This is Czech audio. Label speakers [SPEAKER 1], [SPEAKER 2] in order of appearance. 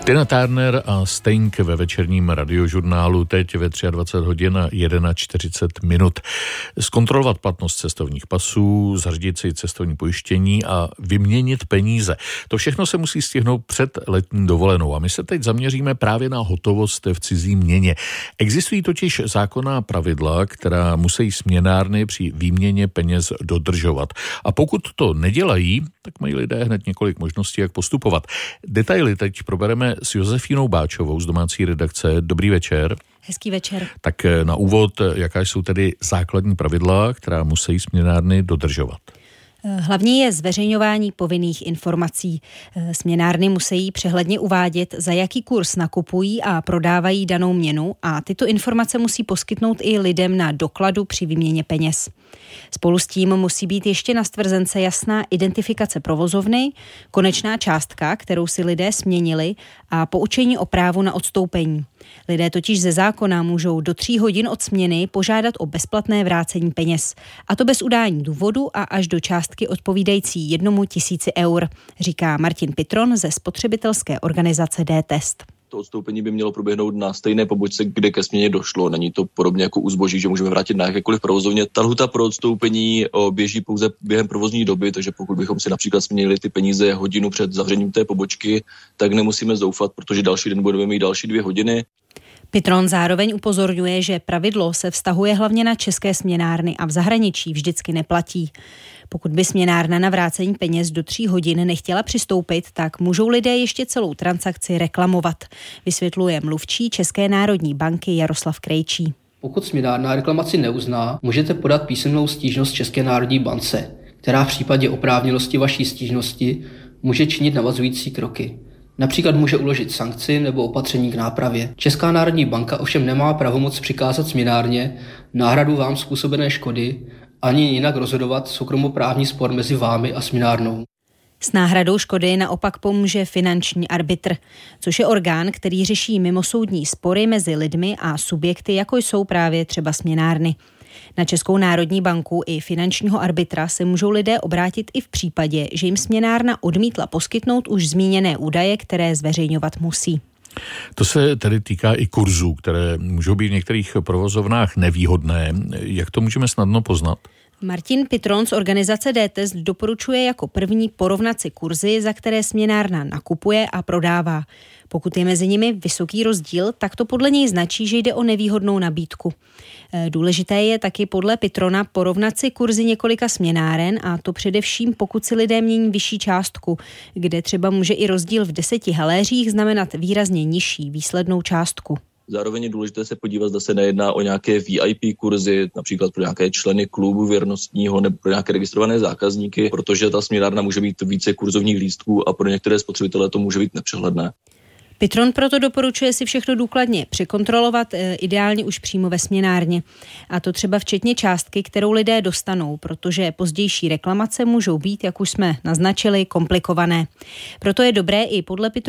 [SPEAKER 1] Tina Turner a Sting ve večerním radiožurnálu teď ve 23 hodin a 41 minut. Zkontrolovat platnost cestovních pasů, zařídit si cestovní pojištění a vyměnit peníze. To všechno se musí stihnout před letní dovolenou a my se teď zaměříme právě na hotovost v cizí měně. Existují totiž zákonná pravidla, která musí směnárny při výměně peněz dodržovat. A pokud to nedělají, tak mají lidé hned několik možností, jak postupovat. Detaily teď probereme s Josefínou Báčovou z domácí redakce. Dobrý večer.
[SPEAKER 2] Hezký večer.
[SPEAKER 1] Tak na úvod, jaká jsou tedy základní pravidla, která musí směnárny dodržovat?
[SPEAKER 2] Hlavní je zveřejňování povinných informací. Směnárny musí přehledně uvádět, za jaký kurz nakupují a prodávají danou měnu a tyto informace musí poskytnout i lidem na dokladu při výměně peněz. Spolu s tím musí být ještě na stvrzence jasná identifikace provozovny, konečná částka, kterou si lidé směnili a poučení o právu na odstoupení. Lidé totiž ze zákona můžou do 3 hodin od směny požádat o bezplatné vrácení peněz. A to bez udání důvodu a až do částky odpovídající 1 000 eur, říká Martin Pitron ze spotřebitelské organizace D-Test.
[SPEAKER 3] To odstoupení by mělo proběhnout na stejné pobočce, kde ke směně došlo. Není to podobně jako u zboží, že můžeme vrátit na jakékoliv provozovně. Ta lhůta pro odstoupení běží pouze během provozní doby, takže pokud bychom si například směnili ty peníze hodinu před zavřením té pobočky, tak nemusíme zoufat, protože další den budeme mít další 2 hodiny.
[SPEAKER 2] Pitron zároveň upozorňuje, že pravidlo se vztahuje hlavně na české směnárny a v zahraničí vždycky neplatí. Pokud by směnárna na vrácení peněz do 3 hodin nechtěla přistoupit, tak můžou lidé ještě celou transakci reklamovat, vysvětluje mluvčí České národní banky Jaroslav Krejčí.
[SPEAKER 4] Pokud směnárna reklamaci neuzná, můžete podat písemnou stížnost České národní bance, která v případě oprávněnosti vaší stížnosti může činit navazující kroky. Například může uložit sankci nebo opatření k nápravě. Česká národní banka ovšem nemá pravomoc přikázat směnárně náhradu vám způsobené škody ani jinak rozhodovat soukromoprávní spor mezi vámi a směnárnou.
[SPEAKER 2] S náhradou škody naopak pomůže finanční arbitr, což je orgán, který řeší mimosoudní spory mezi lidmi a subjekty, jako jsou právě třeba směnárny. Na Českou národní banku i finančního arbitra se můžou lidé obrátit i v případě, že jim směnárna odmítla poskytnout už zmíněné údaje, které zveřejňovat musí.
[SPEAKER 1] To se tedy týká i kurzů, které můžou být v některých provozovnách nevýhodné. Jak to můžeme snadno poznat?
[SPEAKER 2] Martin Pitron z organizace D-Test doporučuje jako první porovnat si kurzy, za které směnárna nakupuje a prodává. Pokud je mezi nimi vysoký rozdíl, tak to podle něj značí, že jde o nevýhodnou nabídku. Důležité je taky podle Pitrona porovnat si kurzy několika směnáren a to především pokud si lidé mění vyšší částku, kde třeba může i rozdíl v 10 haléřích znamenat výrazně nižší výslednou částku.
[SPEAKER 3] Zároveň je důležité se podívat, zda se nejedná o nějaké VIP kurzy, například pro nějaké členy klubu věrnostního nebo pro nějaké registrované zákazníky, protože ta směnárna může být více kurzovních lístků a pro některé spotřebitele to může být nepřehledné.
[SPEAKER 2] Pitron proto doporučuje si všechno důkladně překontrolovat, ideálně už přímo ve směnárně. A to třeba včetně částky, kterou lidé dostanou, protože pozdější reklamace můžou být, jak už jsme naznačili, komplikované. Proto je dobré i podle Pitrona